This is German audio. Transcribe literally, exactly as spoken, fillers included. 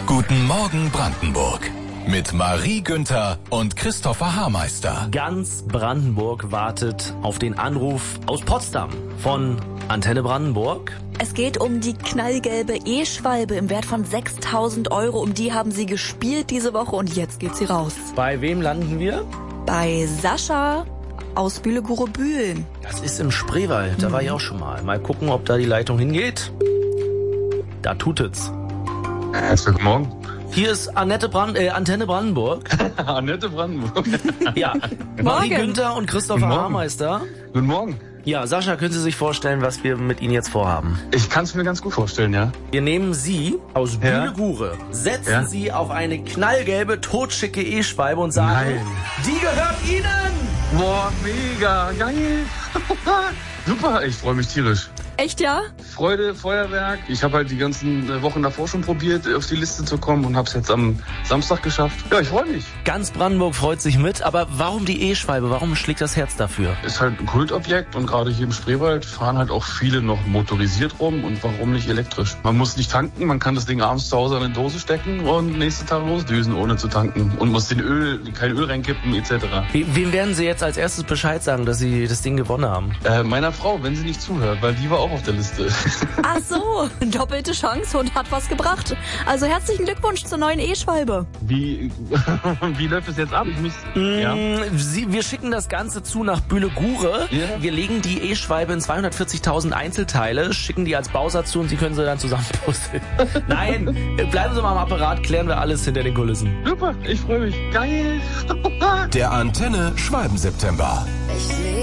Guten Morgen Brandenburg mit Marie Günther und Christopher Haarmeister. Ganz Brandenburg wartet auf den Anruf aus Potsdam von Antenne Brandenburg. Es geht um die knallgelbe E-Schwalbe im Wert von sechstausend Euro. Um die haben sie gespielt diese Woche und jetzt geht sie raus. Bei wem landen wir? Bei Sascha aus Bühle-Gurre-Bühlen. Das ist im Spreewald, da war ich auch schon mal. Mal gucken, ob da die Leitung hingeht. Da tut es. Herzlichen Morgen. Hier ist Annette Brand, äh, Antenne Brandenburg. Annette Brandenburg. Ja, Marie Günther und Christopher Haarmeister. Guten Morgen. Ja, Sascha, können Sie sich vorstellen, was wir mit Ihnen jetzt vorhaben? Ich kann es mir ganz gut vorstellen, ja. Wir nehmen Sie aus Ja. Bühle-Gurre, setzen Ja. Sie auf eine knallgelbe, totschicke E-Schwalbe und sagen, Nein. die gehört Ihnen! Boah, mega, geil. Super, ich freue mich tierisch. Echt, ja? Freude, Feuerwerk. Ich habe halt die ganzen äh, Wochen davor schon probiert, auf die Liste zu kommen und habe es jetzt am Samstag geschafft. Ja, ich freue mich. Ganz Brandenburg freut sich mit, aber warum die E-Schwalbe? Warum schlägt das Herz dafür? Ist halt ein Kultobjekt und gerade hier im Spreewald fahren halt auch viele noch motorisiert rum und warum nicht elektrisch? Man muss nicht tanken, man kann das Ding abends zu Hause in eine Dose stecken und nächsten Tag losdüsen, ohne zu tanken und muss den Öl, kein Öl reinkippen et cetera. We- Wem werden Sie jetzt als erstes Bescheid sagen, dass Sie das Ding gewonnen haben? Äh, meiner Frau, wenn sie nicht zuhört, weil die war auch auf der Liste. Ach so, doppelte Chance und hat was gebracht. Also herzlichen Glückwunsch zur neuen E-Schwalbe. Wie, wie läuft es jetzt ab? Ich muss, ja. Mm, Sie, wir schicken das Ganze zu nach Bühle-Gurre. Ja. Wir legen die E-Schwalbe in zweihundertvierzigtausend Einzelteile, schicken die als Bausatz zu und Sie können sie dann zusammenpuzzeln. Nein, äh, bleiben Sie mal am Apparat, klären wir alles hinter den Kulissen. Super, ich freue mich. Geil. Der Antenne Schwalben-September. Ich